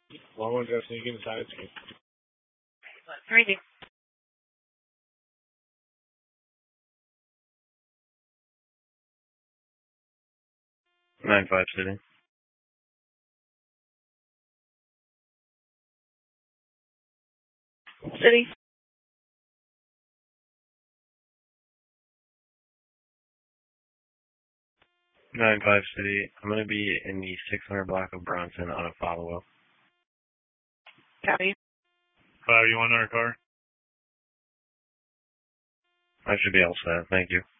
Long one just sneak inside. 3D. 9-5 City. City. 9-5 City. I'm going to be in the 600 block of Bronson on a follow-up. Copy. 5, you want our car? I should be all set. Thank you.